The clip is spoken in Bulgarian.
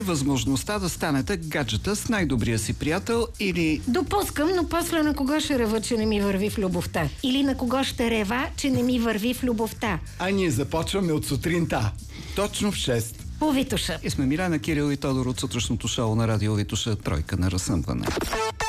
възможността да станете гаджета с най-добрия си приятел или... Допускам, но после на кого ще рева, че не ми върви в любовта? Или на кого ще рева, че не ми върви в любовта? А ние започваме от сутринта. Точно в 6. По Витоша. И сме Милена, Кирил и Тодор от сутрешното шоу на радио Витоша, тройка на разсъмване.